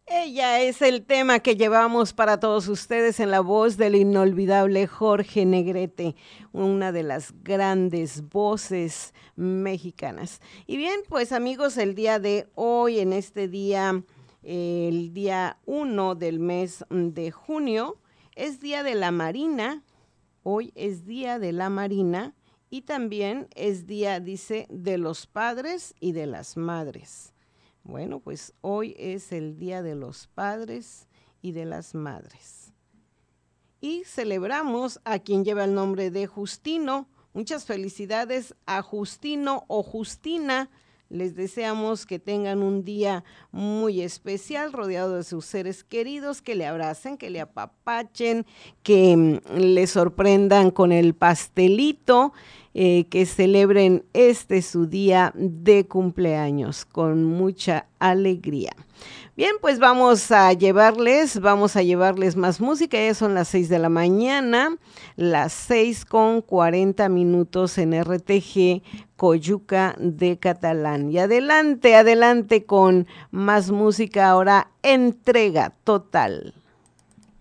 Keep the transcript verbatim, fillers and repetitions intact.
Ella es el tema que llevamos para todos ustedes en la voz del inolvidable Jorge Negrete, una de las grandes voces mexicanas. Y bien, pues amigos, el día de hoy, en este día, eh, el día uno del mes de junio, es Día de la Marina. Hoy es Día de la Marina y también es día, dice, de los padres y de las madres. Bueno, pues hoy es el Día de los Padres y de las Madres. Y celebramos a quien lleva el nombre de Justino. Muchas felicidades a Justino o Justina. Les deseamos que tengan un día muy especial, rodeado de sus seres queridos, que le abracen, que le apapachen, que mm, le sorprendan con el pastelito, eh, que celebren este su día de cumpleaños con mucha alegría. Bien, pues vamos a llevarles, vamos a llevarles más música. Ya son las seis de la mañana, las seis con cuarenta minutos en R T G Coyuca de Catalán. Y adelante, adelante con más música ahora, entrega total.